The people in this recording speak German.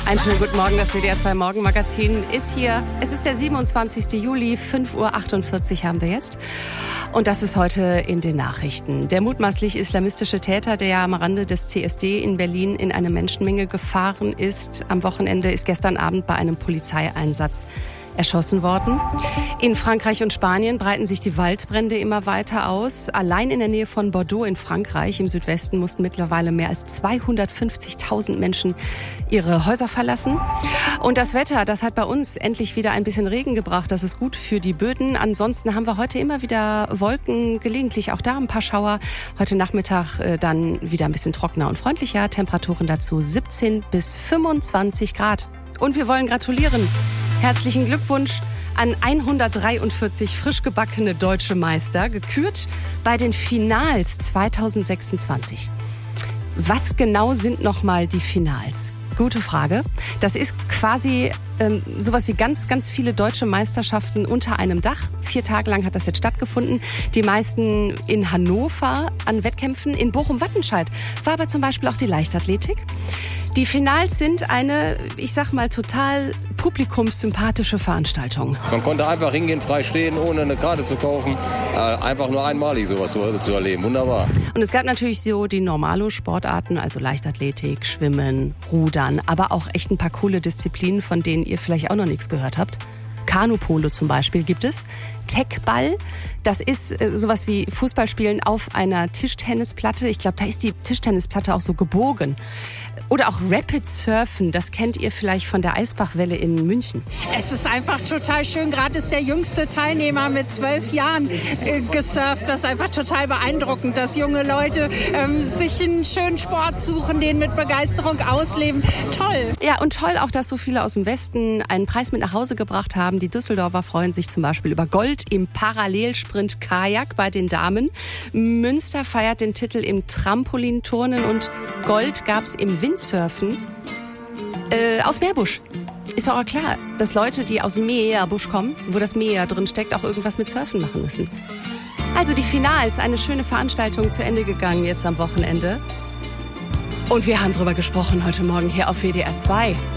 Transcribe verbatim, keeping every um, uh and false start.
Einen schönen guten Morgen, das W D R zwei Morgenmagazin ist hier. Es ist der siebenundzwanzigster Juli, fünf Uhr achtundvierzig haben wir jetzt. Und das ist heute in den Nachrichten. Der mutmaßlich islamistische Täter, der am Rande des C S D in Berlin in eine Menschenmenge gefahren ist, am Wochenende ist gestern Abend bei einem Polizeieinsatz erschossen worden. In Frankreich und Spanien breiten sich die Waldbrände immer weiter aus. Allein in der Nähe von Bordeaux in Frankreich im Südwesten mussten mittlerweile mehr als zweihundertfünfzigtausend Menschen ihre Häuser verlassen. Und das Wetter, das hat bei uns endlich wieder ein bisschen Regen gebracht. Das ist gut für die Böden. Ansonsten haben wir heute immer wieder Wolken, gelegentlich auch da ein paar Schauer. Heute Nachmittag äh, dann wieder ein bisschen trockener und freundlicher. Temperaturen dazu siebzehn bis fünfundzwanzig Grad. Und wir wollen gratulieren. Herzlichen Glückwunsch an hundertdreiundvierzig frisch gebackene deutsche Meister, gekürt bei den Finals zweitausendsechsundzwanzig. Was genau sind nochmal die Finals? Gute Frage. Das ist quasi ähm, sowas wie ganz, ganz viele deutsche Meisterschaften unter einem Dach. Vier Tage lang hat das jetzt stattgefunden. Die meisten in Hannover an Wettkämpfen. In Bochum-Wattenscheid war aber zum Beispiel auch die Leichtathletik. Die Finals sind eine, ich sag mal, total publikumssympathische Veranstaltung. Man konnte einfach hingehen, frei stehen, ohne eine Karte zu kaufen. Äh, einfach nur einmalig sowas zu, zu erleben. Wunderbar. Und es gab natürlich so die Normalo-Sportarten, also Leichtathletik, Schwimmen, Rudern, aber auch echt ein paar coole Disziplinen, von denen ihr vielleicht auch noch nichts gehört habt. Kanupolo zum Beispiel gibt es. Techball, das ist äh, sowas wie Fußballspielen auf einer Tischtennisplatte. Ich glaube, da ist die Tischtennisplatte auch so gebogen. Oder auch Rapid Surfen, das kennt ihr vielleicht von der Eisbachwelle in München. Es ist einfach total schön. Gerade ist der jüngste Teilnehmer mit zwölf Jahren äh, gesurft. Das ist einfach total beeindruckend, dass junge Leute ähm, sich einen schönen Sport suchen, den mit Begeisterung ausleben. Toll. Ja, und toll auch, dass so viele aus dem Westen einen Preis mit nach Hause gebracht haben. Die Düsseldorfer freuen sich zum Beispiel über Gold im Parallelsprint Kajak bei den Damen. Münster feiert den Titel im Trampolinturnen und Gold gab's im Windsurfen äh, aus Meerbusch. Ist auch klar, dass Leute, die aus dem Meerbusch kommen, wo das Meer drin steckt, auch irgendwas mit Surfen machen müssen. Also die Finals, eine schöne Veranstaltung zu Ende gegangen jetzt am Wochenende. Und wir haben drüber gesprochen heute Morgen hier auf W D R zwei.